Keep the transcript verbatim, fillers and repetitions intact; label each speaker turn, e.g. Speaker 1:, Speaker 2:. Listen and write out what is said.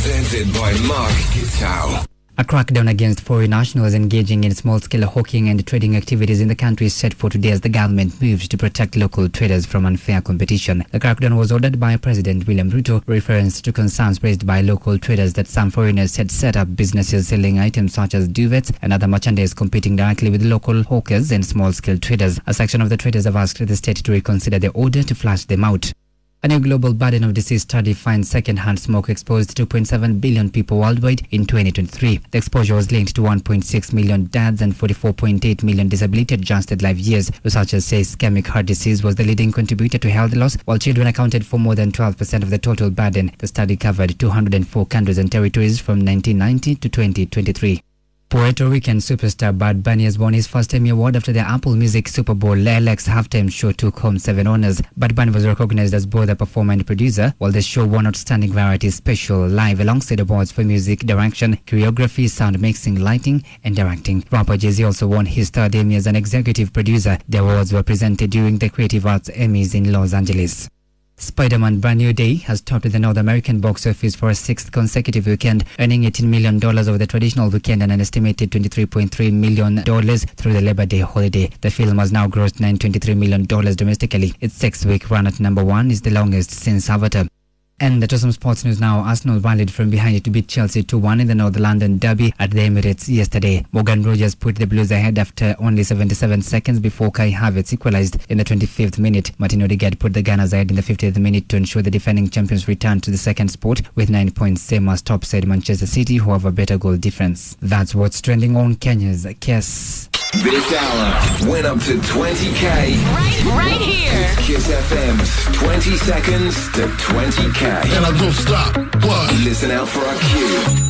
Speaker 1: Presented by Mark Gitau.
Speaker 2: A crackdown against foreign nationals engaging in small-scale hawking and trading activities in the country is set for today as the government moves to protect local traders from unfair competition. The crackdown was ordered by President William Ruto, reference to concerns raised by local traders that some foreigners had set up businesses selling items such as duvets and other merchandise competing directly with local hawkers and small-scale traders. A section of the traders have asked the state to reconsider the order to flush them out. A new global burden of disease study finds second-hand smoke exposed two point seven billion people worldwide in twenty twenty-three. The exposure was linked to one point six million deaths and forty-four point eight million disability-adjusted life years. Researchers say ischemic heart disease was the leading contributor to health loss, while children accounted for more than twelve percent of the total burden. The study covered two hundred four countries and territories from nineteen ninety to twenty twenty-three. Puerto Rican superstar Bad Bunny has won his first Emmy Award after the Apple Music Super Bowl L X halftime show took home seven honors. Bad Bunny was recognized as both a performer and producer, while the show won Outstanding Variety Special live alongside awards for music direction, choreography, sound mixing, lighting, and directing. Rapper Jay-Z also won his third Emmy as an executive producer. The awards were presented during the Creative Arts Emmys in Los Angeles. Spider-Man Brand New Day has topped the North American box office for a sixth consecutive weekend, earning eighteen million dollars over the traditional weekend and an estimated twenty-three point three million dollars through the Labor Day holiday. The film has now grossed nine hundred twenty-three million dollars domestically. Its six-week run at number one is the longest since Avatar. And to some sports news now. Arsenal rallied from behind to beat Chelsea two one in the North London derby at the Emirates yesterday. Morgan Rogers put the Blues ahead after only seventy-seven seconds before Kai Havertz equalized in the twenty-fifth minute. Martin Odegaard put the Gunners ahead in the fiftieth minute to ensure the defending champions return to the second spot with nine points, same as top side Manchester City, who have a better goal difference. That's what's trending on Kenya's Kiss.
Speaker 1: This hour went up to twenty K.
Speaker 3: Right, right here.
Speaker 1: Kiss F M's twenty seconds to twenty K.
Speaker 4: And I don't stop. What?
Speaker 1: Listen out for our cue.